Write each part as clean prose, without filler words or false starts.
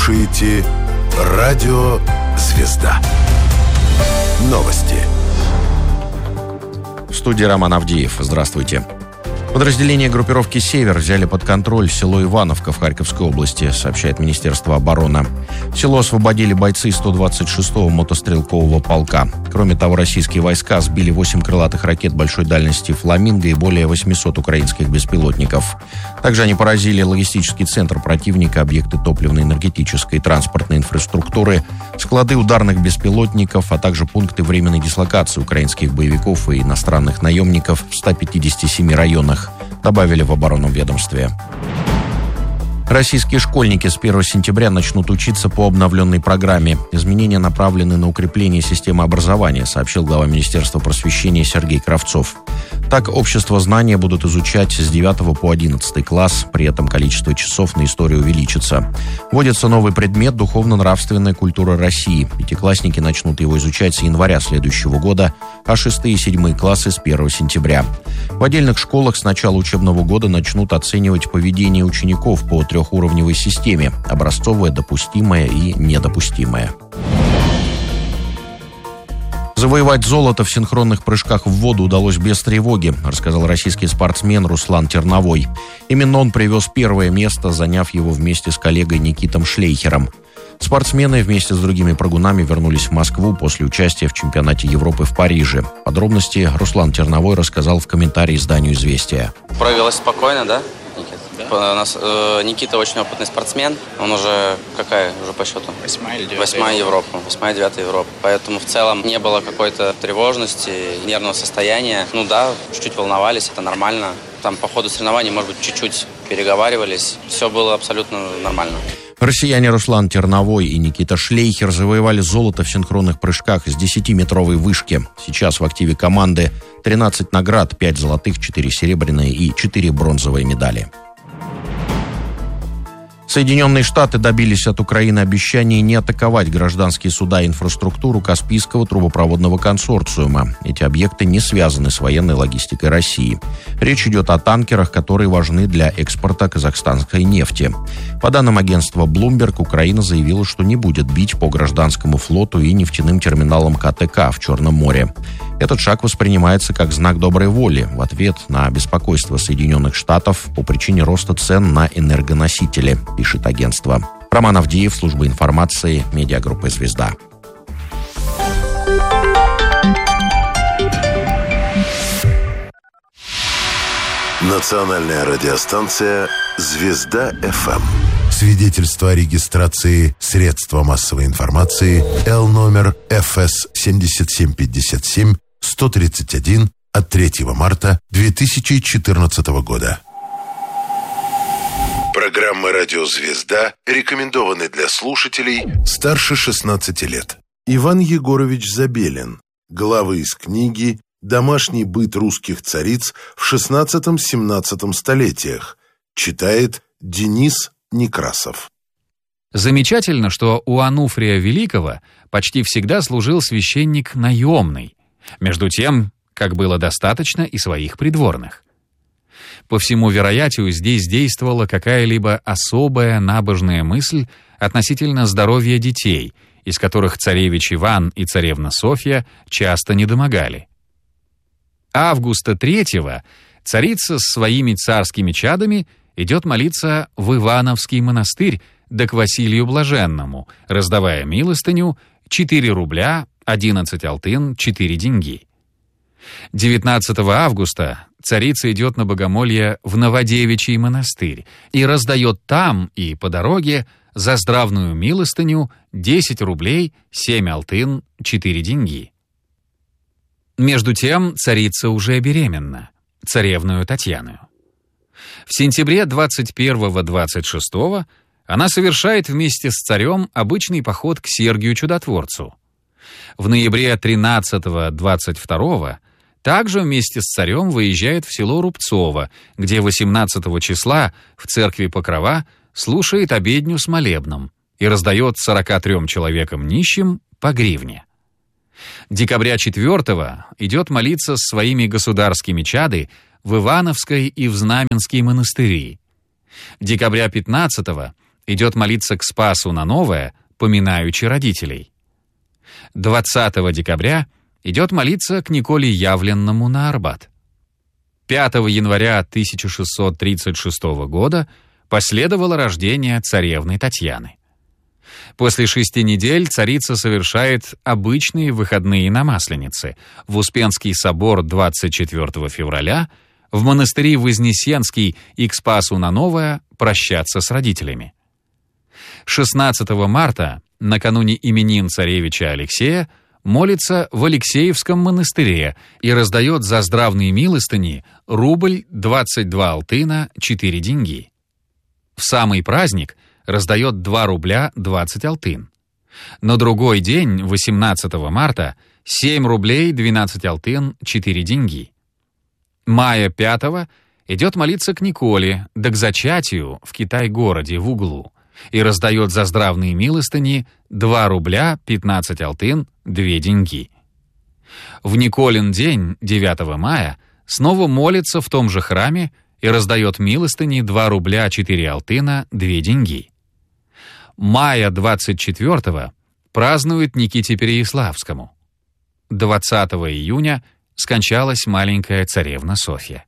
слушаете «Радио Звезда». Новости. В студии Роман Авдеев. Здравствуйте. Подразделения группировки «Север» взяли под контроль село Ивановка в Харьковской области, сообщает Министерство обороны. Село освободили бойцы 126-го мотострелкового полка. Кроме того, российские войска сбили 8 крылатых ракет большой дальности «Фламинго» и более 800 украинских беспилотников. Также они поразили логистический центр противника, объекты топливно-энергетической и транспортной инфраструктуры, склады ударных беспилотников, а также пункты временной дислокации украинских боевиков и иностранных наемников в 157 районах, добавили в оборонном ведомстве. Российские школьники с 1 сентября начнут учиться по обновленной программе. Изменения направлены на укрепление системы образования, сообщил глава Министерства просвещения Сергей Кравцов. Так, общество знания будут изучать с 9 по 11 класс, при этом количество часов на историю увеличится. Вводится новый предмет «Духовно-нравственная культура России». Пятиклассники начнут его изучать с января следующего года, а 6 и 7 классы с 1 сентября. В отдельных школах с начала учебного года начнут оценивать поведение учеников по трехуровневой системе – образцовое, допустимое и недопустимое. Завоевать золото в синхронных прыжках в воду удалось без тревоги, рассказал российский спортсмен Руслан Терновой. Именно он привез первое место, заняв его вместе с коллегой Никитом Шлейхером. Спортсмены вместе с другими прыгунами вернулись в Москву после участия в чемпионате Европы в Париже. Подробности Руслан Терновой рассказал в комментарии изданию «Известия». Прыгалось спокойно, да, Никита? Да. У нас Никита очень опытный спортсмен. Он уже по счету? 8-я Европа. 8-9 Европа. Поэтому в целом не было какой-то тревожности, нервного состояния. Ну да, чуть-чуть волновались, это нормально. Там по ходу соревнований, может быть, чуть-чуть переговаривались. Все было абсолютно нормально. Россияне Руслан Терновой и Никита Шлейхер завоевали золото в синхронных прыжках с 10-метровой вышки. Сейчас в активе команды 13 наград, 5 золотых, 4 серебряные и 4 бронзовые медали. Соединенные Штаты добились от Украины обещания не атаковать гражданские суда и инфраструктуру Каспийского трубопроводного консорциума. Эти объекты не связаны с военной логистикой России. Речь идет о танкерах, которые важны для экспорта казахстанской нефти. По данным агентства Bloomberg, Украина заявила, что не будет бить по гражданскому флоту и нефтяным терминалам КТК в Черном море. Этот шаг воспринимается как знак доброй воли в ответ на беспокойство Соединенных Штатов по причине роста цен на энергоносители, пишет агентство. Роман Авдеев, служба информации, медиагруппы «Звезда». Национальная радиостанция «Звезда-ФМ». Свидетельство о регистрации средства массовой информации Л-номер ФС 7757 131 от 3 марта 2014 года. Программа «Радио Звезда» рекомендованы для слушателей старше 16 лет. Иван Егорович Забелин. Главы из книги «Домашний быт русских цариц в XVI-XVII столетиях». Читает Денис Некрасов. Замечательно, что у Ануфрия Великого почти всегда служил священник наемный, между тем, как было достаточно и своих придворных. По всему вероятию, здесь действовала какая-либо особая набожная мысль относительно здоровья детей, из которых царевич Иван и царевна Софья часто недомогали. Августа III царица с своими царскими чадами идет молиться в Ивановский монастырь да к Василию Блаженному, раздавая милостыню 4 рубля, 11 алтын, 4 деньги. 19 августа царица идет на богомолье в Новодевичий монастырь и раздает там и по дороге за здравную милостыню 10 рублей, 7 алтын, 4 деньги. Между тем царица уже беременна, царевную Татьяну. В сентябре 21-26 она совершает вместе с царем обычный поход к Сергию Чудотворцу. В ноябре 13-22 также вместе с царем выезжает в село Рубцово, где 18 числа в церкви Покрова слушает обедню с молебном и раздает 43 человекам нищим по гривне. Декабря 4 идет молиться с своими государскими чады в Ивановской и в Знаменские монастыри. Декабря 15 идет молиться к Спасу на Новое, поминаючи родителей. 20 декабря идет молиться к Николе Явленному на Арбат. 5 января 1636 года последовало рождение царевны Татьяны. После 6 недель царица совершает обычные выходные на Масленице в Успенский собор 24 февраля, в монастыре Вознесенский и к Спасу на Новое прощаться с родителями. 16 марта, накануне именин царевича Алексея, молится в Алексеевском монастыре и раздает за здравные милостыни рубль 22 алтына 4 деньги. В самый праздник раздает 2 рубля 20 алтын. На другой день, 18 марта, 7 рублей 12 алтын 4 деньги. Мая 5 идет молиться к Николе, да к зачатию в Китай-городе в Углу, и раздает за здравные милостыни 2 рубля 15 алтын 2 деньги. В Николин день, 9 мая, снова молится в том же храме и раздает милостыни 2 рубля 4 алтына 2 деньги. Мая 24 празднует Никите Переяславскому. 20 июня скончалась маленькая царевна Софья.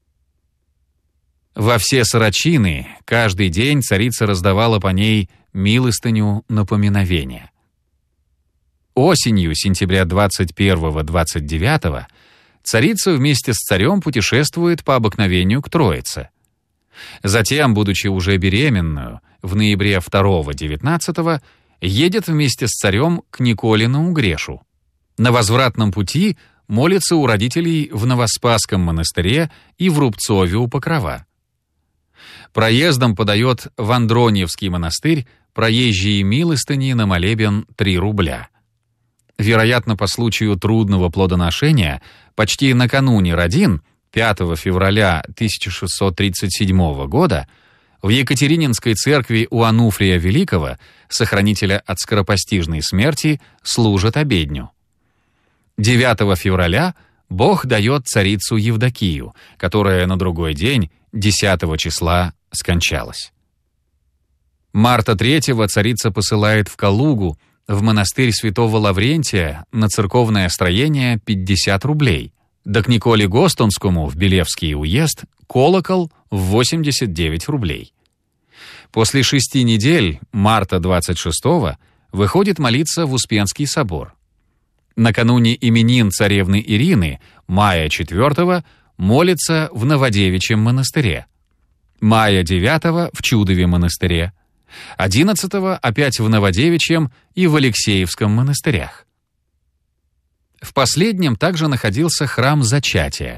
Во все сорочины каждый день царица раздавала по ней милостыню на поминовение. Осенью, сентября 21-29, царица вместе с царем путешествует по обыкновению к Троице. Затем, будучи уже беременную, в ноябре 2-19 едет вместе с царем к Николе на Угрешу. На возвратном пути молится у родителей в Новоспасском монастыре и в Рубцове у Покрова. Проездом подает в Андроньевский монастырь проезжие милостыни на молебен 3 рубля. Вероятно, по случаю трудного плодоношения, почти накануне родин, 5 февраля 1637 года, в Екатерининской церкви у Ануфрия Великого, сохранителя от скоропостижной смерти, служат обедню. 9 февраля Бог дает царицу Евдокию, которая на другой день, 10 числа, скончалась. Марта 3-го царица посылает в Калугу, в монастырь святого Лаврентия, на церковное строение 50 рублей, да к Николе Гостонскому в Белевский уезд колокол в 89 рублей. После 6 недель, марта 26-го, выходит молиться в Успенский собор. Накануне именин царевны Ирины, мая 4-го, молится в Новодевичьем монастыре. Мая 9-го в Чудове монастыре. 11-го опять в Новодевичьем и в Алексеевском монастырях. В последнем также находился храм Зачатия.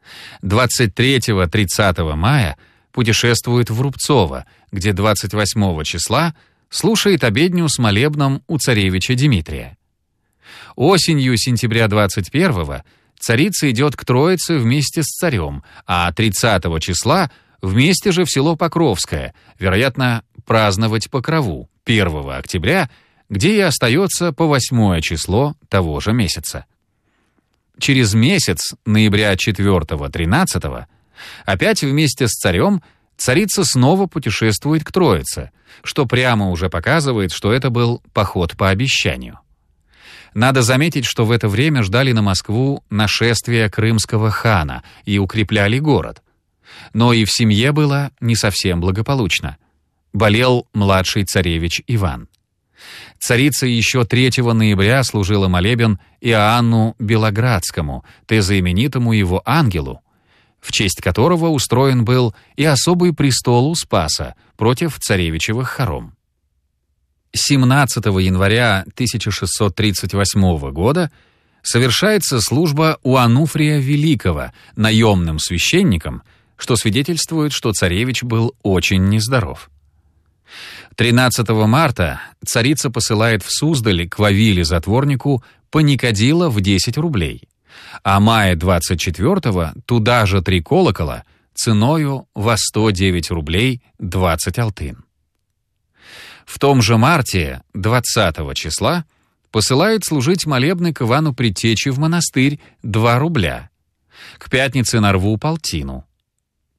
23-30 мая путешествует в Рубцово, где 28 числа слушает обедню с молебном у царевича Дмитрия. Осенью сентября 21-го царица идет к Троице вместе с царем, а 30 числа вместе же в село Покровское, вероятно, праздновать Покрову 1 октября, где и остается по 8 число того же месяца. Через месяц, ноября 4-13, опять вместе с царем царица снова путешествует к Троице, что прямо уже показывает, что это был поход по обещанию. Надо заметить, что в это время ждали на Москву нашествия крымского хана и укрепляли город. Но и в семье было не совсем благополучно. Болел младший царевич Иван. Царица еще 3 ноября служила молебен Иоанну Белоградскому, тезаименитому его ангелу, в честь которого устроен был и особый престол у Спаса против царевичевых хором. 17 января 1638 года совершается служба у Ануфрия Великого наемным священником, что свидетельствует, что царевич был очень нездоров. 13 марта царица посылает в Суздаль к Вавиле-затворнику паникадила в 10 рублей, а мая 24-го туда же 3 колокола ценою во 109 рублей 20 алтын. В том же марте, 20 числа, посылает служить молебны к Ивану Предтече в монастырь 2 рубля, к пятнице на Рву полтину.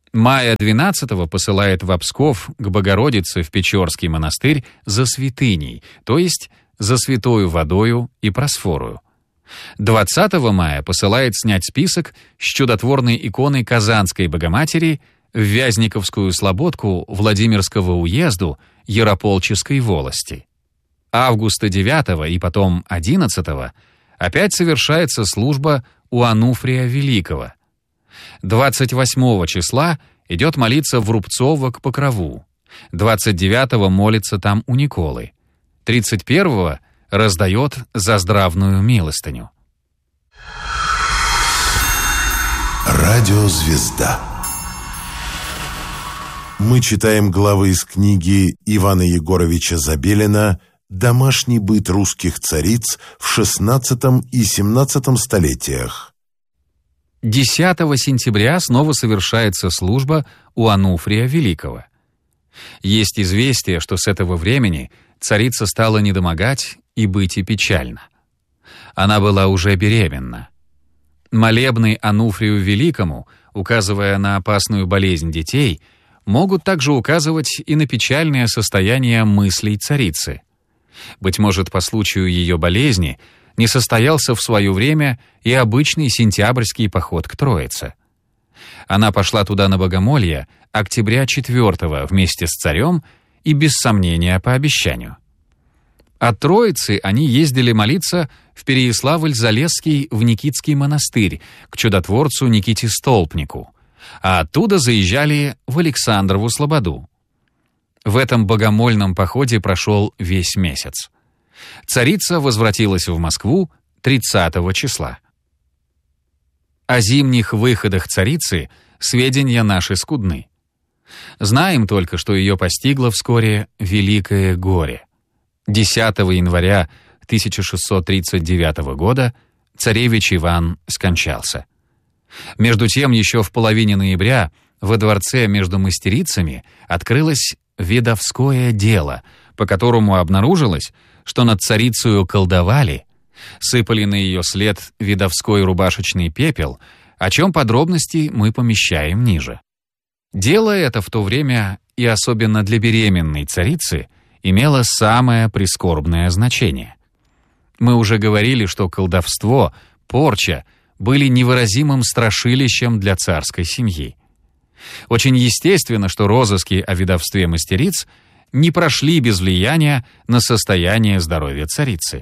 Мая 12-го посылает в Псков к Богородице в Печорский монастырь за святыней, то есть за святою водою и просфорою. 20 мая посылает снять список с чудотворной иконой Казанской Богоматери в Вязниковскую слободку Владимирского уезду Ярополческой волости. Августа 9 и потом 11 опять совершается служба у Ануфрия Великого. 28 числа идет молиться в Рубцово к Покрову. 29 молится там у Николы. 31 раздает заздравную милостыню. Радиозвезда. Мы читаем главы из книги Ивана Егоровича Забелина «Домашний быт русских цариц в XVI и XVII столетиях». 10 сентября снова совершается служба у Ануфрия Великого. Есть известие, что с этого времени царица стала недомогать и быть и печально. Она была уже беременна. Молебны Ануфрию Великому, указывая на опасную болезнь детей, могут также указывать и на печальное состояние мыслей царицы. Быть может, по случаю ее болезни не состоялся в свое время и обычный сентябрьский поход к Троице. Она пошла туда на богомолье октября 4 вместе с царем и без сомнения по обещанию. От Троицы они ездили молиться в Переяславль-Залесский в Никитский монастырь к чудотворцу Никите Столпнику, а оттуда заезжали в Александрову Слободу. В этом богомольном походе прошел весь месяц. Царица возвратилась в Москву 30 числа. О зимних выходах царицы сведения наши скудны. Знаем только, что ее постигло вскоре великое горе. 10 января 1639 года царевич Иван скончался. Между тем, еще в половине ноября во дворце между мастерицами открылось видовское дело, по которому обнаружилось, что над царицею колдовали, сыпали на ее след видовской рубашечный пепел, о чем подробности мы помещаем ниже. Дело это в то время, и особенно для беременной царицы, имело самое прискорбное значение. Мы уже говорили, что колдовство, порча были невыразимым страшилищем для царской семьи. Очень естественно, что розыски о видовстве мастериц не прошли без влияния на состояние здоровья царицы.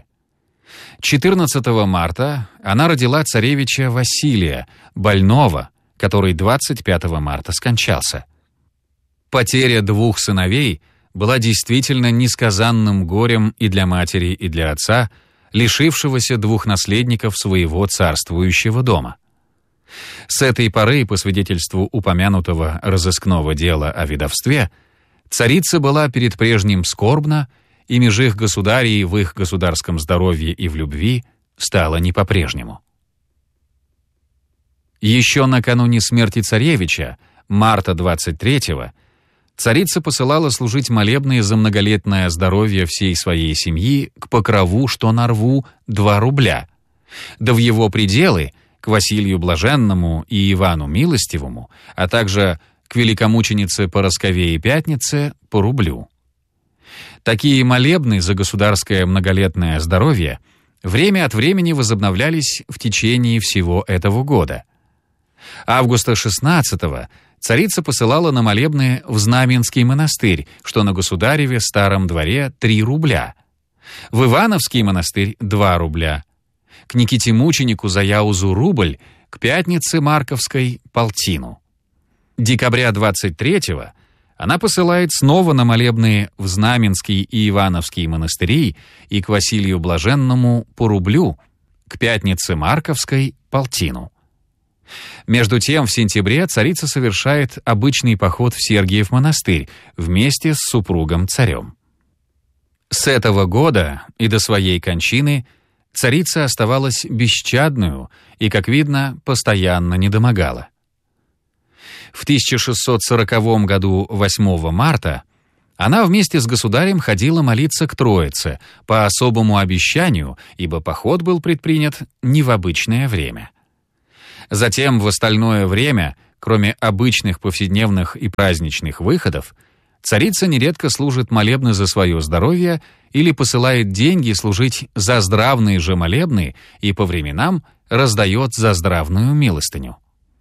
14 марта она родила царевича Василия, больного, который 25 марта скончался. Потеря 2 сыновей была действительно несказанным горем и для матери, и для отца, лишившегося 2 наследников своего царствующего дома. С этой поры, по свидетельству упомянутого разыскного дела о видовстве, царица была перед прежним скорбна, и меж их государей в их государском здоровье и в любви стало не по-прежнему. Еще накануне смерти царевича, марта 23-го, царица посылала служить молебные за многолетное здоровье всей своей семьи к Покрову, что на Рву, 2 рубля, да в его пределы к Василию Блаженному и Ивану Милостивому, а также к великомученице Парасковее Пятнице по рублю. Такие молебны за государское многолетное здоровье время от времени возобновлялись в течение всего этого года. Августа 16-го царица посылала на молебны в Знаменский монастырь, что на Государеве Старом дворе 3 рубля, в Ивановский монастырь 2 рубля, к Никите Мученику за яузу рубль, к Пятнице Марковской полтину. Декабря 23-го она посылает снова на молебны в Знаменский и Ивановский монастыри и к Василию Блаженному по рублю, к Пятнице Марковской полтину. Между тем, в сентябре царица совершает обычный поход в Сергиев монастырь вместе с супругом-царем. С этого года и до своей кончины царица оставалась бесчадную и, как видно, постоянно недомогала. В 1640 году 8 марта она вместе с государем ходила молиться к Троице по особому обещанию, ибо поход был предпринят не в обычное время. Затем в остальное время кроме обычных повседневных и праздничных выходов, царица нередко служит молебны за свое здоровье или посылает деньги служить за здравные же молебны и по временам раздает заздравную милостыню.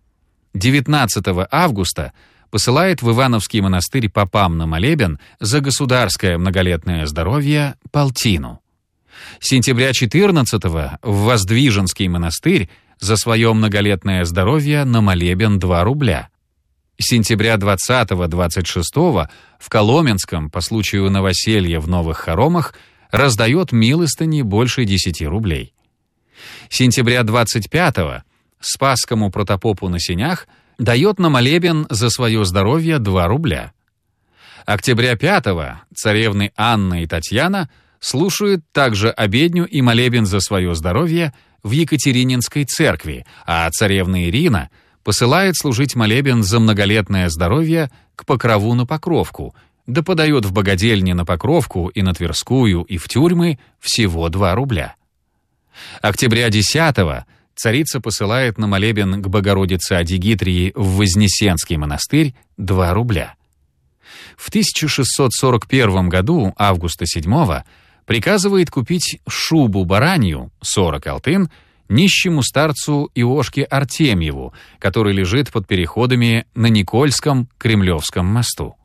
19 августа посылает в Ивановский монастырь попам на молебен за государское многолетное здоровье полтину. Сентября 14-го в Воздвиженский монастырь за свое многолетное здоровье на молебен 2 рубля. Сентября 20-26 в Коломенском по случаю новоселья в Новых Хоромах раздает милостыни больше 10 рублей. Сентября 25-го Спасскому протопопу на сенях дает на молебен за свое здоровье 2 рубля. Октября 5-го царевны Анна и Татьяна слушают также обедню и молебен за свое здоровье в Екатерининской церкви, а царевна Ирина посылает служить молебен за многолетное здоровье к Покрову на Покровку, да подает в богадельне на Покровку и на Тверскую и в тюрьмы всего 2 рубля. Октября 10-го царица посылает на молебен к Богородице Адигитрии в Вознесенский монастырь 2 рубля. В 1641 году, августа 7-го, приказывает купить шубу баранью, 40 алтын, нищему старцу Иошке Артемьеву, который лежит под переходами на Никольском Кремлевском мосту.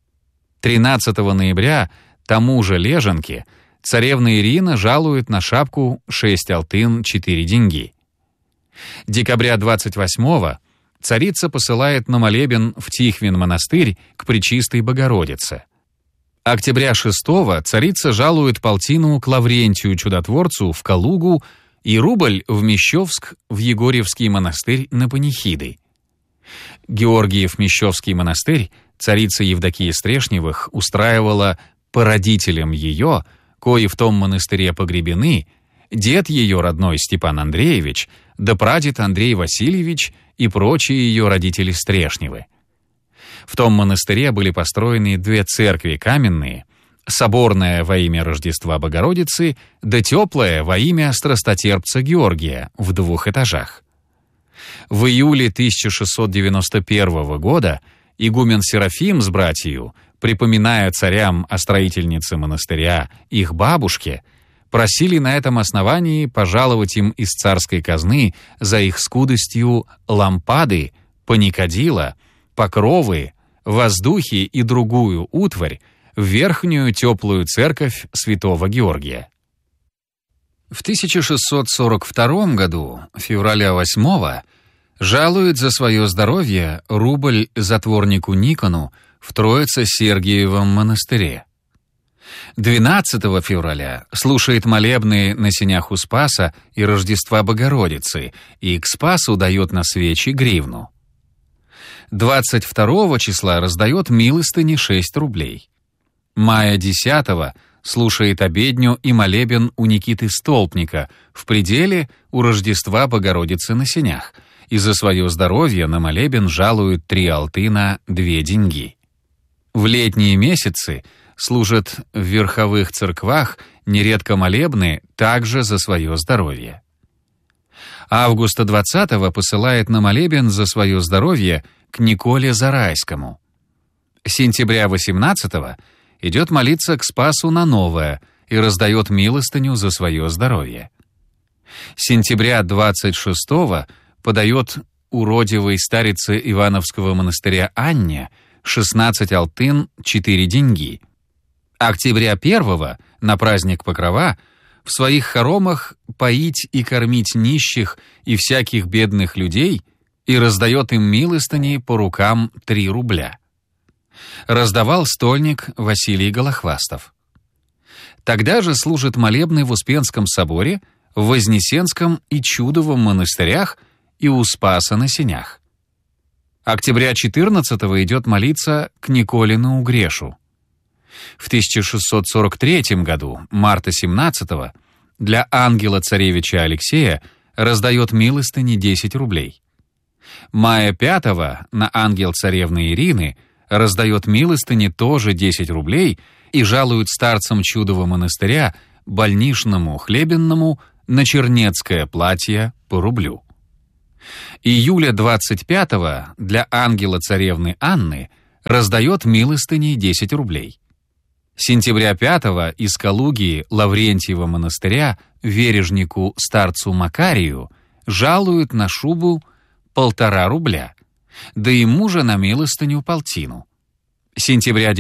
13 ноября тому же Лежанке царевна Ирина жалует на шапку 6 алтын 4 деньги. Декабря 28-го царица посылает на молебен в Тихвин монастырь к Пречистой Богородице. Октября 6-го царица жалует полтину к Лаврентию Чудотворцу в Калугу и рубль в Мещовск в Егорьевский монастырь на панихиды. Георгиев-Мещовский монастырь царица Евдокия Стрешневых устраивала по родителям ее, кои в том монастыре погребены, дед ее родной Степан Андреевич, да прадед Андрей Васильевич и прочие ее родители Стрешневы. В том монастыре были построены 2 церкви каменные, соборная во имя Рождества Богородицы, да теплая во имя страстотерпца Георгия в 2 этажах. В июле 1691 года игумен Серафим с братью, припоминая царям о строительнице монастыря, их бабушке, просили на этом основании пожаловать им из царской казны за их скудостью лампады, паникадила, покровы, воздухи и другую утварь в верхнюю теплую церковь святого Георгия. В 1642 году, февраля 8-го, жалует за свое здоровье рубль затворнику Никону в Троице-Сергиевом монастыре. 12 февраля слушает молебны на сенях у Спаса и Рождества Богородицы и к Спасу дает на свечи гривну. 22 числа раздает милостыни 6 рублей. Мая 10-го слушает обедню и молебен у Никиты Столпника в пределе у Рождества Богородицы на сенях и за свое здоровье на молебен жалует 3 алтына 2 деньги. В летние месяцы служат в верховых церквах нередко молебны также за свое здоровье. Августа 20-го посылает на молебен за свое здоровье к Николе Зарайскому. Сентября 18-го идет молиться к Спасу на Новое и раздает милостыню за свое здоровье. Сентября 26-го подает уродивой старице Ивановского монастыря Анне 16 алтын 4 деньги. Октября 1-го на праздник Покрова в своих хоромах поить и кормить нищих и всяких бедных людей и раздает им милостыни по рукам 3 рубля. Раздавал стольник Василий Голохвастов. Тогда же служит молебны в Успенском соборе, в Вознесенском и Чудовом монастырях и у Спаса на сенях. Октября 14-го идет молиться к Николину Угрешу. В 1643 году, марта 17-го, для ангела-царевича Алексея раздает милостыни 10 рублей. Мая 5-го на ангел царевны Ирины раздает милостыни тоже 10 рублей и жалует старцам Чудового монастыря больничному Хлебенному на чернецкое платье по рублю. Июля 25-го для ангела-царевны Анны раздает милостыней 10 рублей. Сентября 5-го из Калуги Лаврентьева монастыря вережнику старцу Макарию жалуют на шубу 1,5 рубля, да и мужа на милостыню полтину. Сентября